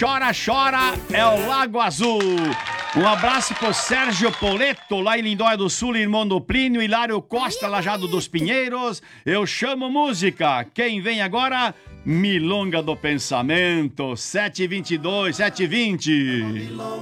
chora, chora, é o Lago Azul. Um abraço pro Sérgio Poleto, lá em Lindóia do Sul, irmão do Plínio, Hilário Costa, Lajado dos Pinheiros. Eu chamo música. Quem vem agora? Milonga do Pensamento, 7h22, 7h20.